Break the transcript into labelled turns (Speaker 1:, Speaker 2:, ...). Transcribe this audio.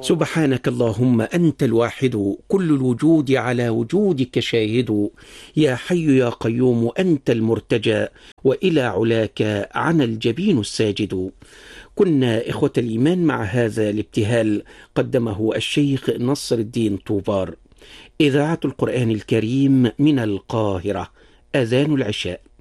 Speaker 1: سبحانك اللهم أنت الواحد، كل الوجود على وجودك شاهد. يا حي يا قيوم أنت المرتجى، وإلى علاك عن الجبين الساجد. كنا إخوة الإيمان مع هذا الابتهال قدمه الشيخ نصر الدين طوبار. إذاعة القرآن الكريم من القاهرة، أذان العشاء.